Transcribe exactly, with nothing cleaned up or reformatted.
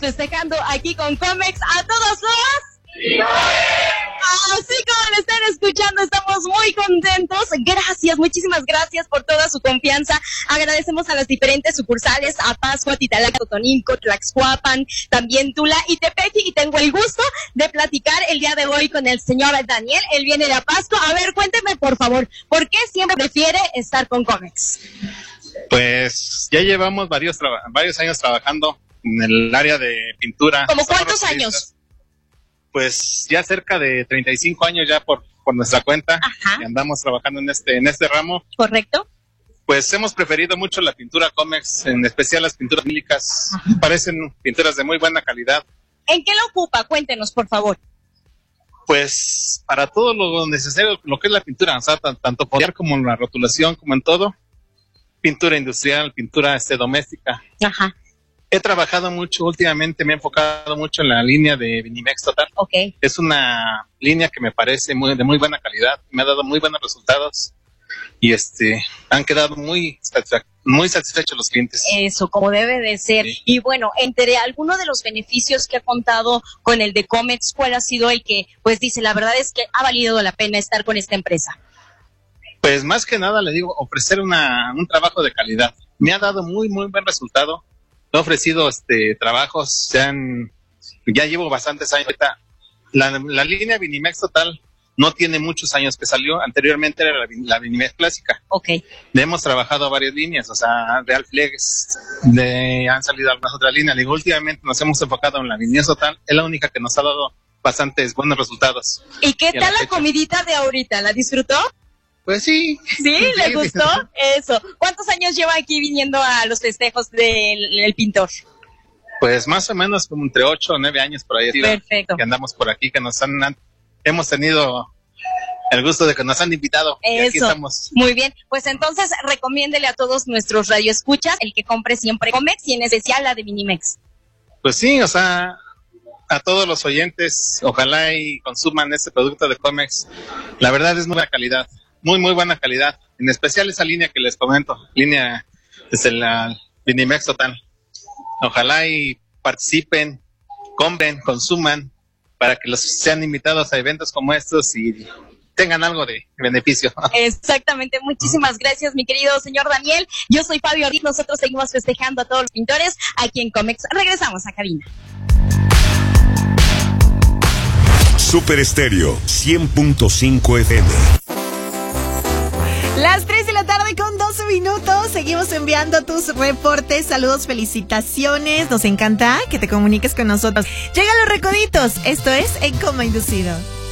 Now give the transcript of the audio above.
festejando aquí con Comex a todos los... Así como lo están escuchando, estamos muy contentos. Gracias, muchísimas gracias por toda su confianza. Agradecemos a las diferentes sucursales, a Pascua, Titalaca, Totonilco, Tlaxcuapan, también Tula y Tepeji. Y tengo el gusto de platicar el día de hoy con el señor Daniel. Él viene de Pascua. A ver, cuénteme, por favor, ¿por qué siempre prefiere estar con Comex? Pues ya llevamos varios, traba- varios años trabajando en el área de pintura. ¿Cómo cuántos años? Pues ya cerca de treinta y cinco años ya por, por nuestra cuenta. Ajá. Que andamos trabajando en este, en este ramo. ¿Correcto? Pues hemos preferido mucho la pintura Comex, en especial las pinturas acrílicas. Parecen pinturas de muy buena calidad. ¿En qué lo ocupa? Cuéntenos, por favor. Pues para todo lo necesario, lo que es la pintura, o sea, t- tanto poder como en la rotulación, como en todo. Pintura industrial, pintura este, doméstica. Ajá. He trabajado mucho últimamente, me he enfocado mucho en la línea de Vinimex Total. Ok. Es una línea que me parece muy, de muy buena calidad, me ha dado muy buenos resultados y este han quedado muy, satisfa- muy satisfechos los clientes. Eso, como debe de ser. Sí. Y bueno, entre algunos de los beneficios que ha contado con el de Comex, ¿cuál ha sido el que, pues dice, la verdad es que ha valido la pena estar con esta empresa? Pues más que nada le digo, ofrecer una, un trabajo de calidad. Me ha dado muy, muy buen resultado. He ofrecido este trabajos, sean, ya llevo bastantes años. Ahorita, La, la línea Vinimex Total no tiene muchos años que salió. Anteriormente era la, la Vinimex clásica. Ok. Le hemos trabajado varias líneas, o sea, Real Flex, le han salido algunas otras líneas. Digo, últimamente nos hemos enfocado en la Vinimex Total, es la única que nos ha dado bastantes buenos resultados. ¿Y qué Y a tal la la fecha. comidita de ahorita? ¿La disfrutó? Pues sí. ¿Sí? ¿Le gustó? Eso. ¿Cuántos años lleva aquí viniendo a los festejos del del pintor? Pues más o menos como entre ocho o nueve años por ahí. Perfecto. Que andamos por aquí, que nos han, han- hemos tenido el gusto de que nos han invitado. Y aquí Eso. estamos. Muy bien. Pues entonces recomiéndele a todos nuestros radioescuchas el que compre siempre Comex y en especial la de Vinimex. Pues sí, o sea, a todos los oyentes, ojalá y consuman este producto de Comex. La verdad es muy buena calidad, muy, muy buena calidad. En especial esa línea que les comento, línea desde la Vinimex Total. Ojalá y participen, compren, consuman, para que los sean invitados a eventos como estos y tengan algo de beneficio. Exactamente, muchísimas gracias, mi querido señor Daniel. Yo soy Fabio Ortiz, nosotros seguimos festejando a todos los pintores aquí en Comex. Regresamos a cabina. Super Estéreo cien punto cinco F M. Las tres de la tarde con doce minutos. Seguimos enviando tus reportes, saludos, felicitaciones. Nos encanta que te comuniques con nosotros. Llegan los recoditos. Esto es En Coma Inducido.